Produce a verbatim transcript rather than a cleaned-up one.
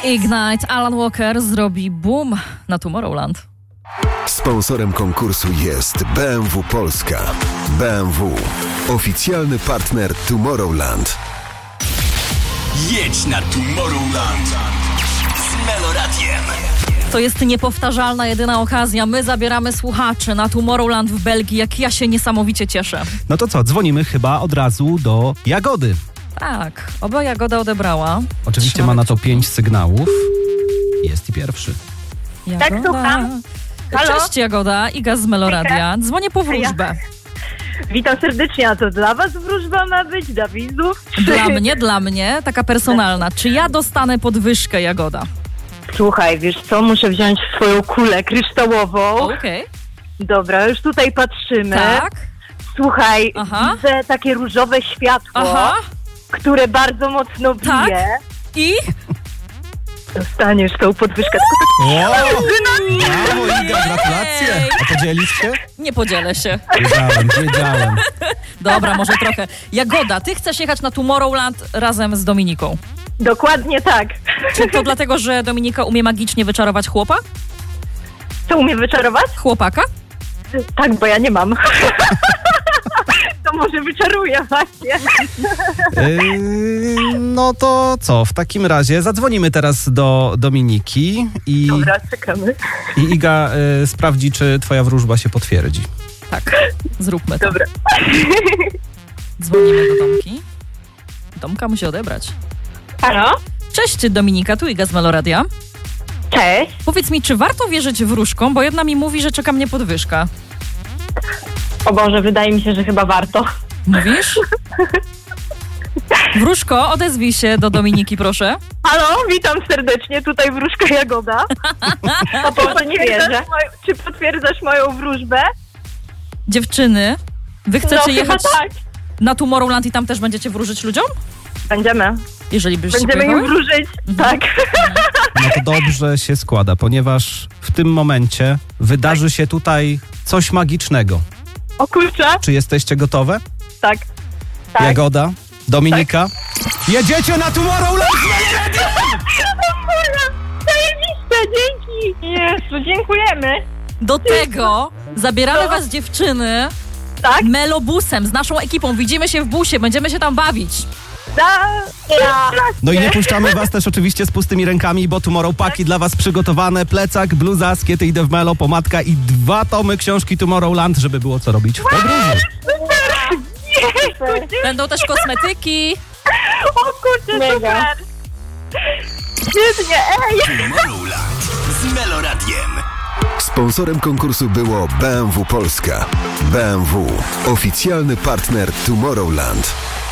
Ignite, Alan Walker zrobi boom na Tomorrowland. Sponsorem konkursu jest B M W Polska. B M W, oficjalny partner Tomorrowland. Jedź na Tomorrowland z Meloradiem. To jest niepowtarzalna, jedyna okazja. My zabieramy słuchaczy na Tomorrowland w Belgii. Jak ja się niesamowicie cieszę. No to co, dzwonimy chyba od razu do Jagody. Tak, oba Jagoda odebrała. Oczywiście Trzymamy ma na to kciuki. pięć sygnałów. Jest i pierwszy. Jagoda. Tak, słucham. Halo? Cześć Jagoda, Iga z Meloradia. Dzwonię po wróżbę. Witam serdecznie, a to dla was wróżba ma być, dla widzów? Dla mnie, dla mnie, taka personalna. Czy ja dostanę podwyżkę, Jagoda? Słuchaj, wiesz co, muszę wziąć swoją kulę kryształową. Okej. Dobra, już tutaj patrzymy. Tak. Słuchaj, Aha. widzę takie różowe światło, Aha. które bardzo mocno bije. Tak. I? Dostaniesz tą podwyżkę. Brawo, Iga, gratulacje. Ej. A podzielisz się? Nie podzielę się. Wiedziałem, wiedziałem. Dobra, może trochę. Jagoda, ty chcesz jechać na Tomorrowland razem z Dominiką. Dokładnie tak. Czy to dlatego, że Dominika umie magicznie wyczarować chłopa? Co umie wyczarować? Chłopaka? Tak, bo ja nie mam. To może wyczaruję właśnie. Yy, no to co, w takim razie zadzwonimy teraz do Dominiki i, Dobra, czekamy. i Iga y, sprawdzi, czy twoja wróżba się potwierdzi. Tak, zróbmy to. Dobra. Dzwonimy do Domki. Domka musi odebrać. Halo? Cześć Dominika, tu Iga z Meloradia. Cześć. Powiedz mi, czy warto wierzyć wróżkom, bo jedna mi mówi, że czeka mnie podwyżka. O Boże, wydaje mi się, że chyba warto. Mówisz? Wróżko, odezwij się do Dominiki, proszę. Halo, witam serdecznie, tutaj wróżka Jagoda. A czy nie wierzę. Czy potwierdzasz moją wróżbę? Dziewczyny, wy chcecie no, jechać chyba tak. na Tomorrowland i tam też będziecie wróżyć ludziom? Będziemy. Jeżeli byście Będziemy im pojechały? wróżyć, tak. No to dobrze się składa, ponieważ w tym momencie wydarzy się tutaj coś magicznego. O kurczę, Czy jesteście gotowe? tak. Tak. Jagoda, Dominika. Jedziecie na Tomorrowland! Zajebiste, dzięki. Jezu, dziękujemy. Do tego zabieramy was dziewczyny Tak? melobusem z naszą ekipą. Widzimy się w busie, będziemy się tam bawić. Da, da. No i nie puszczamy was też oczywiście z pustymi rękami, bo Tomorrow Paki dla was przygotowane. Plecak, bluza, skiety i Dev Melo, pomadka i dwa tomy książki Tomorrowland, żeby było co robić w podróży. Jezu, Będą też kosmetyki. o kurczę, super. Świetnie, ej. Tomorrowland z Meloradiem. Sponsorem konkursu było B M W Polska. B M W, oficjalny partner Tomorrowland.